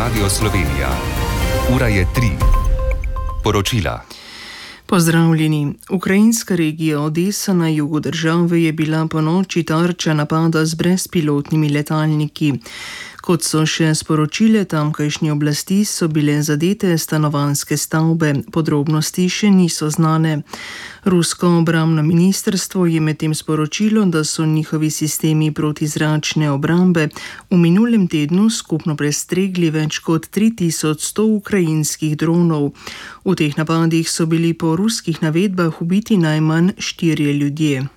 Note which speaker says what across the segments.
Speaker 1: Radio Slovenija. Ura je 3. Poročila.
Speaker 2: Pozdravljeni. Ukrajinska regija Odesa na jugu države je bila ponoči tarča napada z brezpilotnimi letalniki. Kot so še sporočile tamkajšnje oblasti, so bile zadete stanovanjske stavbe, podrobnosti še niso znane. Rusko obrambno ministrstvo je medtem sporočilo, da so njihovi sistemi protizračne obrambe v minulem tednu skupno prestregli več kot 3100 ukrajinskih dronov. V teh napadih so bili po ruskih navedbah ubiti najmanj 4 ljudje.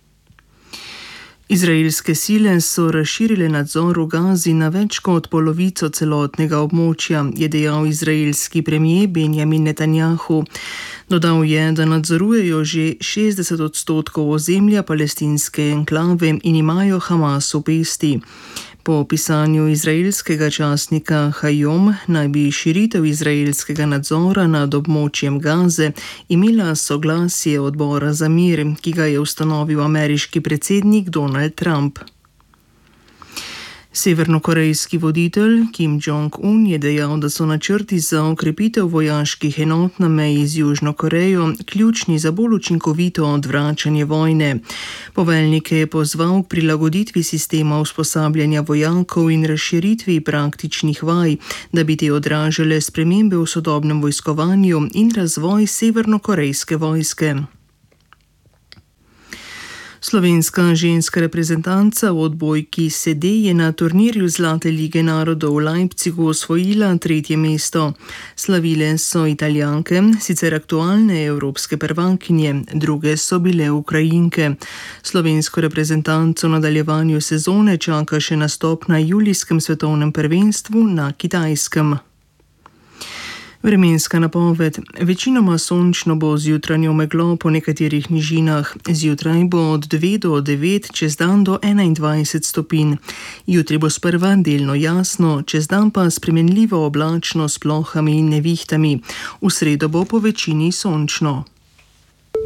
Speaker 2: Izraelske sile so razširile nadzor v Gazi na več kot polovico celotnega območja, je dejal izraelski premier Benjamin Netanjahu. Dodal je, da nadzorujejo že 60% ozemlja palestinske enklave in imajo Hamas v pesti. Po opisanju izraelskega časnika Hayom naj bi širitev izraelskega nadzora nad območjem Gaze imela soglasje odbora za mir, ki ga je ustanovil ameriški predsednik Donald Trump. Severnokorejski voditelj Kim Jong-un je dejal, da so načrti za okrepitev vojaških enot na meji z Južno Korejo ključni za bolj učinkovito odvračanje vojne. Poveljnike je pozval k prilagoditvi sistema usposabljanja vojakov in razširitvi praktičnih vaj, da bi te odražale spremembe v sodobnem vojskovanju in razvoj severnokorejske vojske. Slovenska ženska reprezentanca v odbojki sede je na turnirju Zlate lige narodov v Leipzigu osvojila 3. mesto. Slavile so Italijanke, sicer aktualne evropske prvakinje, druge so bile Ukrajinke. Slovensko reprezentanco v nadaljevanju sezone čaka še nastop na julijskem svetovnem prvenstvu na Kitajskem. Vremenska napoved. Večinoma sončno bo z jutranjo meglo po nekaterih nižinah. Zjutraj bo od 2 do 9, čez dan do 21 stopinj. Jutri bo sprva delno jasno, čez dan pa spremenljivo oblačno s plohami in nevihtami. V sredo bo po večini sončno.